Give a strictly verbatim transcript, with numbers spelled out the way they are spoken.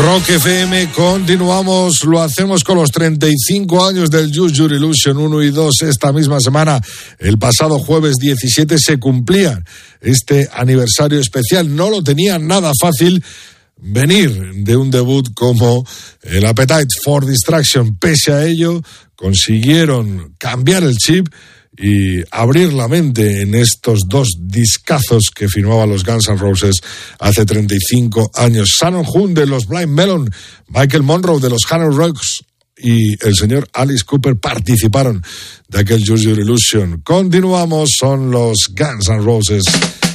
Rock F M, continuamos, lo hacemos con los treinta y cinco años del Use Your Illusion uno y dos. Esta misma semana, el pasado jueves diecisiete, se cumplía este aniversario especial. No lo tenían nada fácil venir de un debut como el Appetite for Destruction. Pese a ello, consiguieron cambiar el chip y abrir la mente en estos dos discazos que firmaban los Guns N' Roses hace treinta y cinco años. Shannon Hoon de los Blind Melon, Michael Monroe de los Hanoi Rocks y el señor Alice Cooper participaron de aquel Use Your Illusion. Continuamos, son los Guns N' Roses.